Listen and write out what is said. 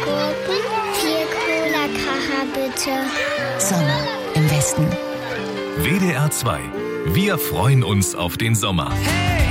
Gurken, 4 Cola-Kracher bitte. Sommer im Westen. WDR 2. Wir freuen uns auf den Sommer. Hey,